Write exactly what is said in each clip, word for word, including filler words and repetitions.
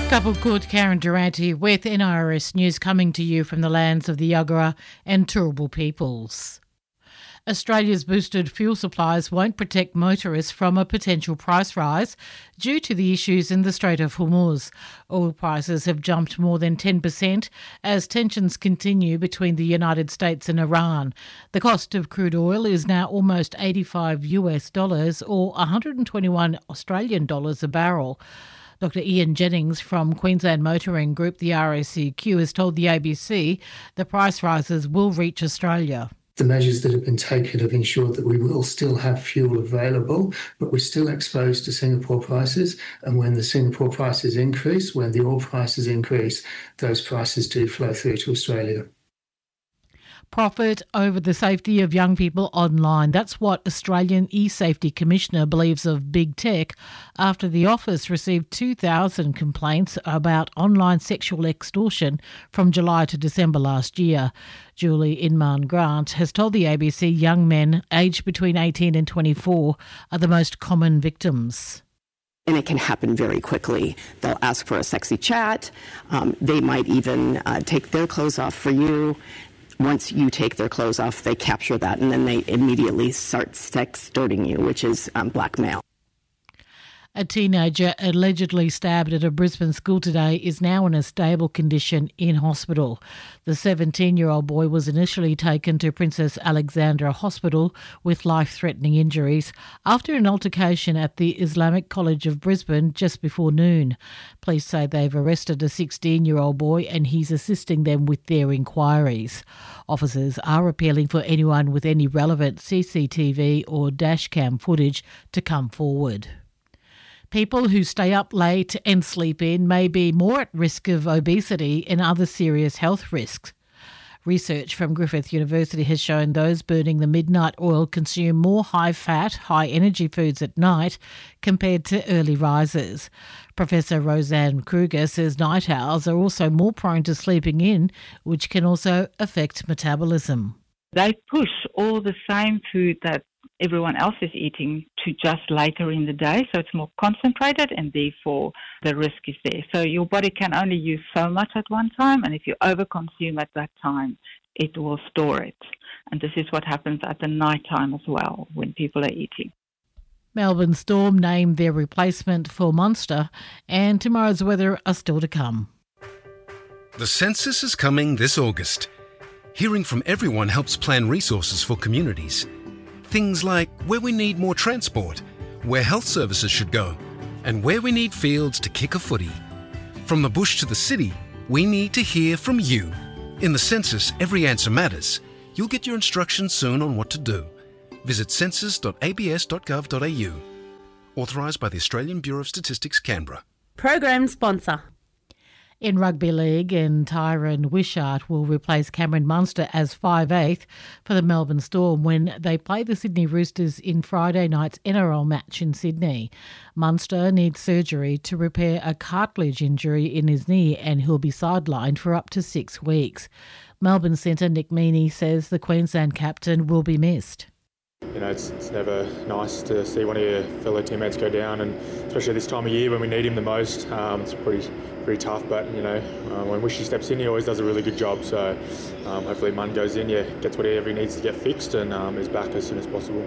Couple called Karen Durante with N I R S News, coming to you from the lands of the Yagara and Turrbal peoples. Australia's boosted fuel supplies won't protect motorists from a potential price rise due to the issues in the Strait of Hormuz. Oil prices have jumped more than ten percent as tensions continue between the United States and Iran. The cost of crude oil is now almost eighty-five US dollars or one hundred twenty-one Australian dollars a barrel. Doctor Ian Jennings from Queensland Motoring Group, the R A C Q, has told the A B C the price rises will reach Australia. The measures that have been taken have ensured that we will still have fuel available, but we're still exposed to Singapore prices. And when the Singapore prices increase, when the oil prices increase, those prices do flow through to Australia. Profit over the safety of young people online. That's what Australian E-Safety Commissioner believes of big tech after the office received two thousand complaints about online sexual extortion from July to December last year. Julie Inman Grant has told the A B C young men aged between eighteen and twenty-four are the most common victims. And it can happen very quickly. They'll ask for a sexy chat. Um, they might even uh, take their clothes off for you. Once you take their clothes off, they capture that, and then they immediately start sextorting you, which is um, blackmail. A teenager allegedly stabbed at a Brisbane school today is now in a stable condition in hospital. The seventeen-year-old boy was initially taken to Princess Alexandra Hospital with life-threatening injuries after an altercation at the Islamic College of Brisbane just before noon. Police say they've arrested a sixteen-year-old boy and he's assisting them with their inquiries. Officers are appealing for anyone with any relevant C C T V or dashcam footage to come forward. People who stay up late and sleep in may be more at risk of obesity and other serious health risks. Research from Griffith University has shown those burning the midnight oil consume more high-fat, high-energy foods at night compared to early risers. Professor Roseanne Kruger says night owls are also more prone to sleeping in, which can also affect metabolism. They push all the same food that everyone else is eating to just later in the day, so it's more concentrated and therefore the risk is there. So your body can only use so much at one time, and if you overconsume at that time, it will store it. And this is what happens at the night time as well when people are eating. Melbourne Storm named their replacement for Munster, and tomorrow's weather are still to come. The census is coming this August. Hearing from everyone helps plan resources for communities. Things like where we need more transport, where health services should go, and where we need fields to kick a footy. From the bush to the city, we need to hear from you. In the census, every answer matters. You'll get your instructions soon on what to do. Visit census dot a b s dot gov dot a u. Authorised by the Australian Bureau of Statistics, Canberra. Program sponsor. In rugby league, and Tyron Wishart will replace Cameron Munster as five eighth for the Melbourne Storm when they play the Sydney Roosters in Friday night's N R L match in Sydney. Munster needs surgery to repair a cartilage injury in his knee and he'll be sidelined for up to six weeks. Melbourne centre Nick Meaney says the Queensland captain will be missed. You know, it's, it's never nice to see one of your fellow teammates go down, and especially this time of year when we need him the most. Um, it's pretty pretty tough, but, you know, uh, when Wishy steps in, he always does a really good job. So um, hopefully Munn goes in, yeah, gets whatever he needs to get fixed and um, is back as soon as possible.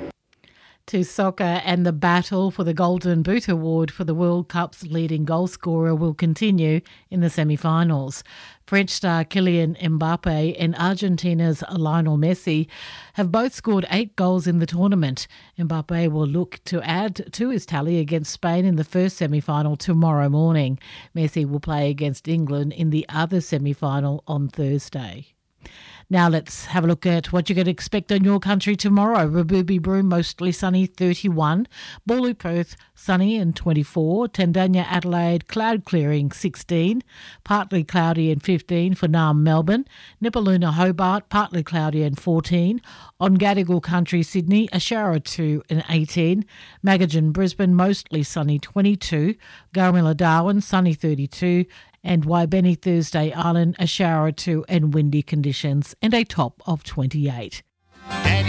To soccer, and the battle for the Golden Boot Award for the World Cup's leading goal scorer will continue in the semi-finals. French star Kylian Mbappe and Argentina's Lionel Messi have both scored eight goals in the tournament. Mbappe will look to add to his tally against Spain in the first semi-final tomorrow morning. Messi will play against England in the other semi-final on Thursday. Now let's have a look at what you can expect on your country tomorrow. Rabubi Broome, mostly sunny, thirty-one. Bawley Perth, sunny and twenty-four. Tandanya Adelaide, cloud clearing, sixteen. Partly cloudy and fifteen for Naarm Melbourne. Nipaluna Hobart, partly cloudy and fourteen. On Gadigal Country Sydney, a shower or two and eighteen. Magajan Brisbane, mostly sunny, twenty-two. Garmilla Darwin, sunny, thirty-two. And Waibeni Thursday Island, a shower or two and windy conditions and a top of twenty-eight.